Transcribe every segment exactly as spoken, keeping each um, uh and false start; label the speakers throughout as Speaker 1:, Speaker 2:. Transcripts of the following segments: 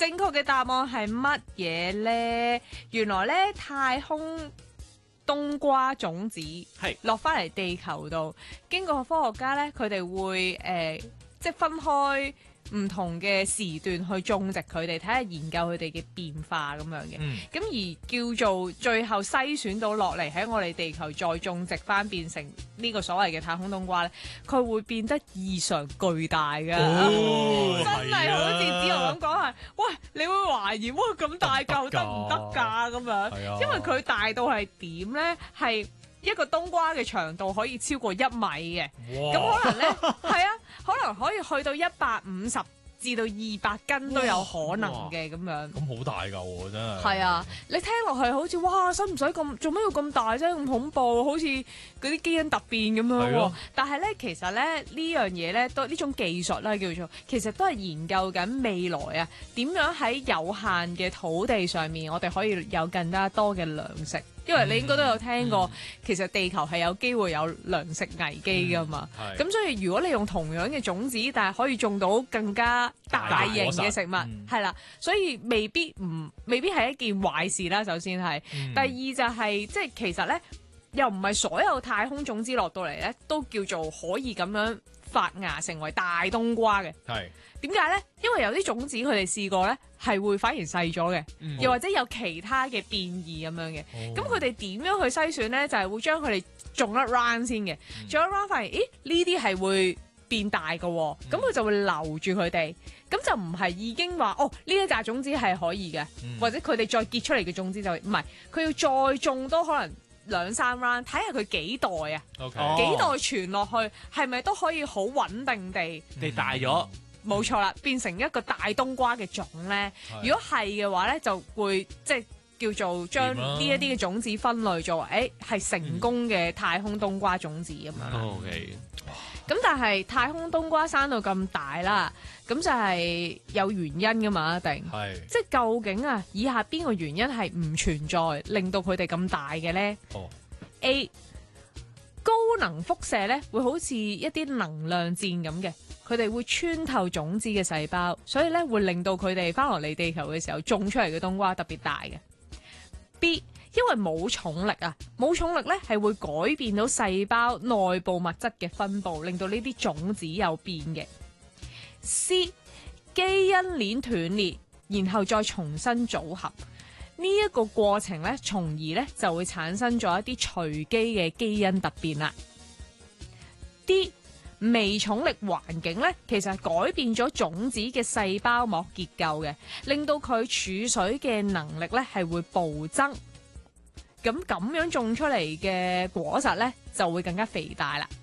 Speaker 1: 正確嘅答案係乜嘢咧？原來咧太空冬瓜種子
Speaker 2: 係
Speaker 1: 落翻嚟地球度，經過科學家咧，佢哋會誒、呃、即係分開唔同嘅時段去種植佢哋，睇下研究佢哋嘅變化咁樣嘅。咁、
Speaker 2: 嗯、
Speaker 1: 而叫做最後篩選到落嚟喺我哋地球再種植翻，變成呢個所謂嘅太空冬瓜咧，佢會變得異常巨大㗎。
Speaker 2: 哦
Speaker 1: 真係好似子豪咁講係，喂，你會懷疑哇咁大嚿得唔得㗎咁樣？
Speaker 2: 係啊
Speaker 1: 因為佢大到係點咧？係一個冬瓜嘅長度可以超過一米嘅，咁可能咧係啊，可能可以去到一百五十至到二百斤都有可能嘅咁樣。
Speaker 2: 咁好大嚿喎，真係。
Speaker 1: 係啊，你聽落去好似哇，使唔使咁？做咩要咁大啫？咁恐怖，好似嗰啲基因突變咁樣喎。
Speaker 2: 係啊
Speaker 1: 但係咧，其實咧呢樣嘢咧，都呢種技術啦叫做，其實都係研究緊未來啊，點樣喺有限嘅土地上面，我哋可以有更加多嘅糧食。因為你應該都有聽過，
Speaker 2: 嗯嗯、
Speaker 1: 其實地球係有機會有糧食危機噶嘛。咁、嗯、所以如果你用同樣嘅種子，但係可以種到更加大型嘅食物，係啦、嗯，所以未必唔未必係一件壞事啦。首先係，嗯、第二就係、是、即係其實咧，又唔係所有太空種子落到嚟咧，都叫做可以咁樣發芽成為大冬瓜嘅。
Speaker 2: 係
Speaker 1: 點解咧？因為有啲種子佢哋試過咧，係會反而細咗嘅，嗯、又或者有其他嘅變異咁樣嘅。咁佢哋點樣去篩選咧？就係、是、會將佢哋種一 round 先嘅，嗯、種一 round 發現，咦呢啲係會變大嘅，咁佢、嗯、就會留住佢哋。咁就唔係已經話哦呢一紮種子係可以嘅，嗯、或者佢哋再結出嚟嘅種子就唔係，佢要再種多可能兩三 round，睇下佢幾代啊，Okay. 幾代傳落去係咪都可以好穩定地
Speaker 3: 地大咗。
Speaker 1: 冇錯啦，變成一個大冬瓜嘅種咧。如果係嘅話咧，就會即係叫做將呢一啲嘅種子分類做，誒係成功嘅太空冬瓜種子咁樣。
Speaker 3: O K。
Speaker 1: 咁但係太空冬瓜生到咁大啦，咁就係有原因噶嘛，一定。係。即係究竟啊，以下邊個原因係唔存在，令到佢哋咁大嘅咧？哦。A 高能輻射咧，會好似一啲能量箭咁嘅。佢哋會穿透種子嘅細胞，所以咧會令到佢哋翻落嚟地球嘅時候種出嚟嘅冬瓜特別大嘅。B 因為冇重力啊，冇重力咧係會改變到細胞內部物質嘅分佈，令到呢啲種子有變嘅。C 基因鏈斷裂，然後再重新組合，呢一個過程咧，從而咧就會產生咗一啲隨機嘅基因突變啦。D微重力環境咧，其實係改變咗種子嘅細胞膜結構嘅，令到佢儲水嘅能力咧係會暴增。咁咁樣種出嚟嘅果實咧，就會更加肥大啦。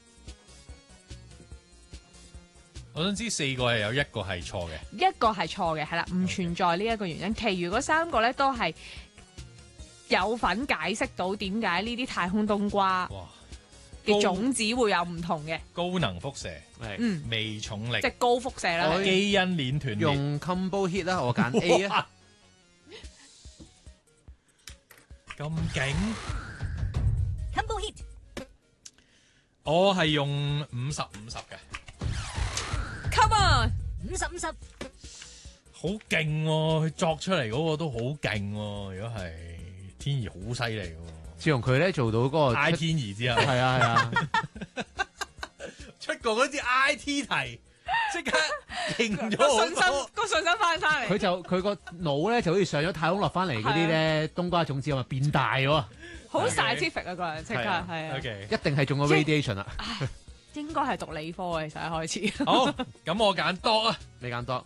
Speaker 2: 我想知四個係有一個係錯嘅，
Speaker 1: 一個係錯嘅，係啦，唔存在呢一個原因。Okay. 其餘嗰三個咧都係有份解釋到點解呢啲太空冬瓜嘅種子會有唔同嘅
Speaker 2: 高能輻射，嗯，微重力，
Speaker 1: 即係高輻射啦。
Speaker 2: 基因鏈斷裂，
Speaker 3: 用 combo hit 啦，我揀 A 啊，
Speaker 2: 咁勁
Speaker 4: combo hit，
Speaker 2: 我係用五十五十嘅
Speaker 1: ，come on，
Speaker 4: 五十五十，
Speaker 2: 好勁喎！佢作出嚟嗰個都好勁喎，如果係天兒好犀利喎。
Speaker 3: 自從佢咧做到嗰個
Speaker 2: I 天兒之後，
Speaker 3: 係啊係啊，
Speaker 2: 出過嗰啲 I T 題，即刻勁咗
Speaker 1: 個信心
Speaker 2: 好多。
Speaker 1: 個信心翻返嚟。
Speaker 3: 佢就佢個腦咧就好似上咗太空落翻嚟嗰啲咧冬瓜種子咁啊變大喎，
Speaker 1: 好 scientific 啊個人即刻係啊，
Speaker 3: 一定係中咗 radiation 啦。
Speaker 1: 應該係讀理科嘅，其實一開始。
Speaker 2: 好，咁我揀多啊，
Speaker 3: 你揀多。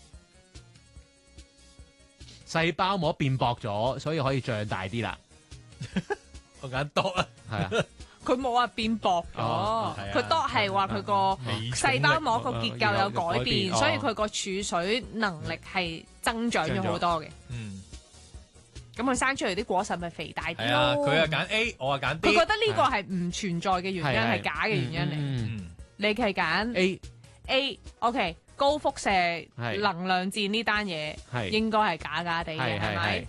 Speaker 3: 細胞膜變薄咗，所以可以脹大啲啦。
Speaker 2: 我揀多啊，
Speaker 3: 係啊，
Speaker 1: 佢冇話變薄咗，佢多係話佢個細胞膜個結構有改變，所以佢個儲水能力係增長咗好多嘅。
Speaker 2: 嗯，
Speaker 1: 咁佢生出嚟啲果實咪肥大啲
Speaker 2: 係啊，
Speaker 1: 咯。
Speaker 2: 佢係揀 A，我係揀 B。
Speaker 1: 佢覺得呢個係唔存在嘅原因，係假嘅原因嚟。
Speaker 2: 嗯，
Speaker 1: 你係揀
Speaker 3: A
Speaker 1: A，OK，高輻射能量戰呢單嘢應該係假假地嘅，係咪？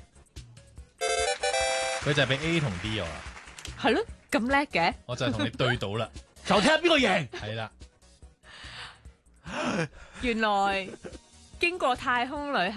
Speaker 2: 佢就係俾 A 同 D 我啦，
Speaker 1: 係咯，咁叻嘅，
Speaker 2: 我就係同你對賭啦，
Speaker 3: 就睇下邊個贏。
Speaker 2: 係啦，
Speaker 1: 原來經過太空旅行。